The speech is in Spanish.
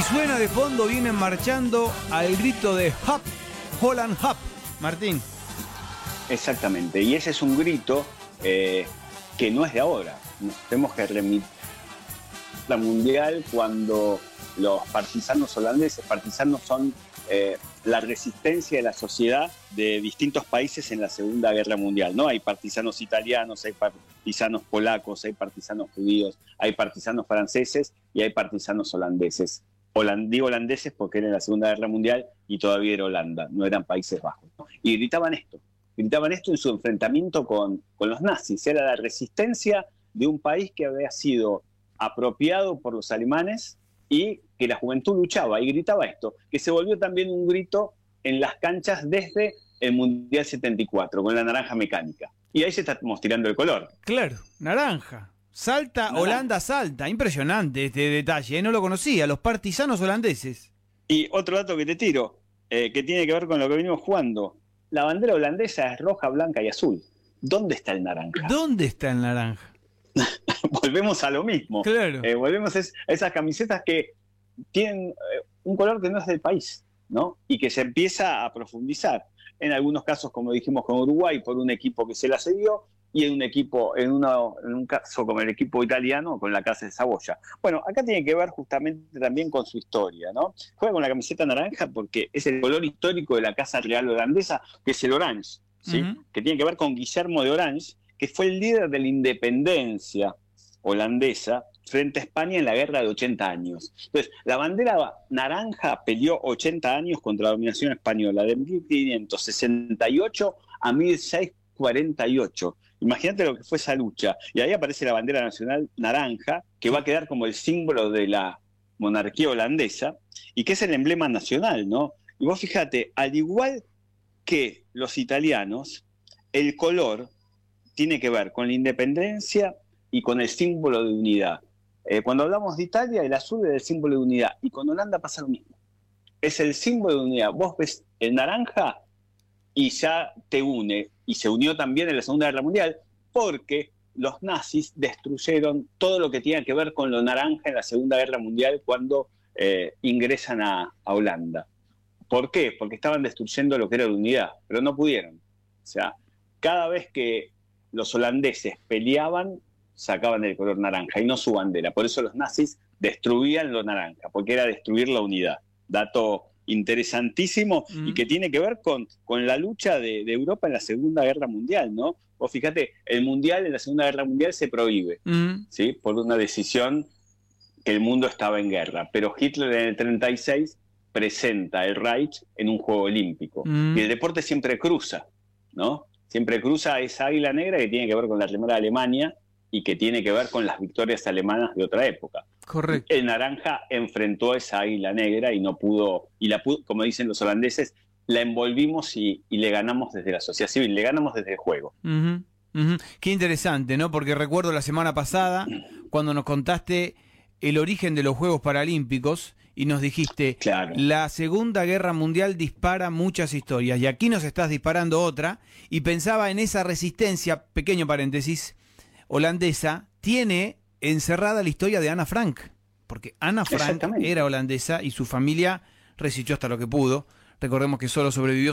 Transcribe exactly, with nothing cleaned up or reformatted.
suena de fondo, vienen marchando al grito de Hap, Holland Hap. Martín. Exactamente, y ese es un grito eh, que no es de ahora. Nos tenemos que remitir a la mundial cuando los partisanos holandeses, partisanos son eh, la resistencia de la sociedad de distintos países en la Segunda Guerra Mundial, ¿no? Hay partisanos italianos, hay partisanos polacos, hay partisanos judíos, hay partisanos franceses y hay partisanos holandeses. Holand- digo holandeses porque era en la Segunda Guerra Mundial y todavía era Holanda, no eran Países Bajos, ¿no? Y gritaban esto, gritaban esto en su enfrentamiento con, con los nazis. Era la resistencia de un país que había sido apropiado por los alemanes y que la juventud luchaba y gritaba esto, que se volvió también un grito en las canchas desde el Mundial setenta y cuatro, con la naranja mecánica. Y ahí se estamos tirando el color. Claro, naranja. Salta, Naranja. Holanda salta. Impresionante este detalle, ¿eh? No lo conocía, los partisanos holandeses. Y otro dato que te tiro, eh, que tiene que ver con lo que venimos jugando. La bandera holandesa es roja, blanca y azul. ¿Dónde está el naranja? ¿Dónde está el naranja? Volvemos a lo mismo. Claro. Eh, volvemos a, es- a esas camisetas que tienen eh, un color que no es del país, ¿no? Y que se empieza a profundizar. En algunos casos, como dijimos con Uruguay, por un equipo que se la cedió, y en un equipo, en, una, en un caso como el equipo italiano, con la Casa de Saboya. Bueno, acá tiene que ver justamente también con su historia, ¿no? Juega con la camiseta naranja porque es el color histórico de la Casa Real holandesa, que es el orange, ¿sí? Uh-huh. Que tiene que ver con Guillermo de Orange, que fue el líder de la independencia holandesa frente a España en la guerra de ochenta años. Entonces, la bandera naranja peleó ochenta años contra la dominación española, de mil quinientos sesenta y ocho a mil seiscientos cuarenta y ocho. Imagínate lo que fue esa lucha. Y ahí aparece la bandera nacional naranja, que va a quedar como el símbolo de la monarquía holandesa, y que es el emblema nacional, ¿no? Y vos fíjate, al igual que los italianos, el color tiene que ver con la independencia y con el símbolo de unidad. Eh, cuando hablamos de Italia, el azul es el símbolo de unidad, y con Holanda pasa lo mismo. Es el símbolo de unidad. Vos ves el naranja y ya te une, y se unió también en la Segunda Guerra Mundial, porque los nazis destruyeron todo lo que tenía que ver con lo naranja en la Segunda Guerra Mundial cuando eh, ingresan a, a Holanda. ¿Por qué? Porque estaban destruyendo lo que era la unidad, pero no pudieron. O sea, cada vez que los holandeses peleaban, sacaban el color naranja y no su bandera. Por eso los nazis destruían lo naranja, porque era destruir la unidad. Dato interesantísimo mm. y que tiene que ver con, con la lucha de, de Europa en la Segunda Guerra Mundial, ¿no? Vos fíjate, el Mundial en la Segunda Guerra Mundial se prohíbe, mm. ¿sí? Por una decisión que el mundo estaba en guerra. Pero Hitler en el treinta y seis presenta el Reich en un Juego Olímpico. Mm. Y el deporte siempre cruza, ¿no? Siempre cruza esa águila negra que tiene que ver con la remera de Alemania y que tiene que ver con las victorias alemanas de otra época. Correcto. El naranja enfrentó a esa águila negra y no pudo, y la pudo, como dicen los holandeses, la envolvimos y, y le ganamos desde la sociedad civil, le ganamos desde el juego. Uh-huh, uh-huh. Qué interesante, ¿no? Porque recuerdo la semana pasada, cuando nos contaste el origen de los Juegos Paralímpicos y nos dijiste, claro, la Segunda Guerra Mundial dispara muchas historias, y aquí nos estás disparando otra, y pensaba en esa resistencia, pequeño paréntesis, holandesa, tiene encerrada la historia de Ana Frank, porque Ana Frank era holandesa y su familia resistió hasta lo que pudo. Recordemos que solo sobrevivió